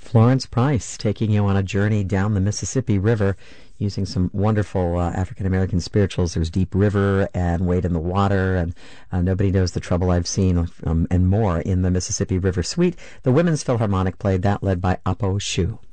Florence Price taking you on a journey down the Mississippi River using some wonderful African-American spirituals. There's Deep River and Wade in the Water and Nobody Knows the Trouble I've Seen and more in the Mississippi River Suite. The Women's Philharmonic played that, led by Apo Shu.